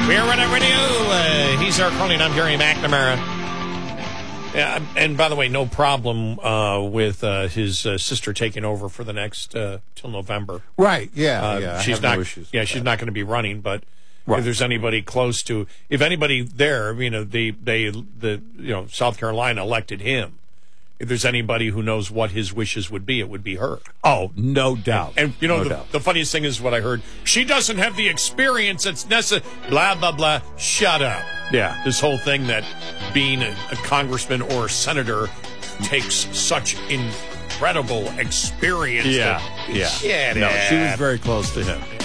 We're Red Radio. He's Eric Carly, and I'm Gary McNamara. Yeah, and by the way, no problem with his sister taking over for the next till November. Right? Yeah. She's not. She's not going to be running, but. Right. If there's anybody close to, if anybody there, South Carolina elected him. If there's anybody who knows what his wishes would be, it would be her. Oh, no doubt. And the funniest thing is what I heard. She doesn't have the experience that's necessary. Blah, blah, blah. Shut up. Yeah. This whole thing that being a congressman or a senator takes such incredible experience. Yeah. Shut No, up. she was very close to him.